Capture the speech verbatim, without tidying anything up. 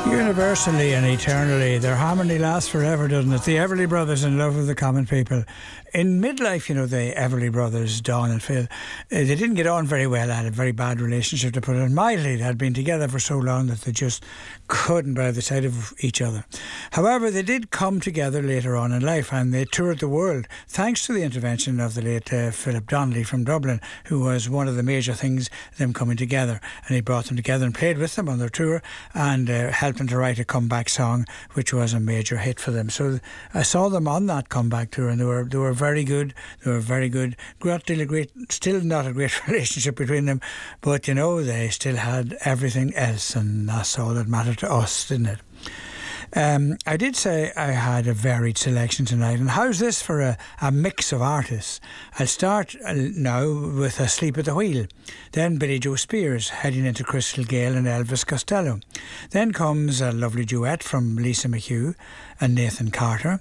Universally and eternally, their harmony lasts forever, doesn't it? The Everly Brothers in love with the common people. In midlife, you know, the Everly Brothers, Dawn and Phil, uh, they didn't get on very well. They had a very bad relationship, to put it mildly. They had been together for so long that they just couldn't bear the sight of each other. However, they did come together later on in life, and they toured the world thanks to the intervention of the late uh, Philip Donnelly from Dublin, who was one of the major things, them coming together. And he brought them together and played with them on their tour and uh, helped them to write a comeback song, which was a major hit for them. So I saw them on that comeback tour, and they were they were very good. They were very good. Not really great, still not a great relationship between them, but you know, they still had everything else, and that's all that mattered to us, didn't it? Um, I did say I had a varied selection tonight, and how's this for a, a mix of artists? I'll start now with Asleep at the Wheel, then Billy Joe Spears heading into Crystal Gayle and Elvis Costello. Then comes a lovely duet from Lisa McHugh and Nathan Carter.